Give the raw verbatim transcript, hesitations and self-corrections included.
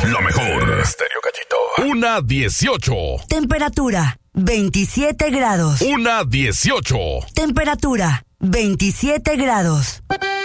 Lo mejor. Estéreo Gallito. Una dieciocho. Temperatura veintisiete grados. Una dieciocho. Temperatura veintisiete grados.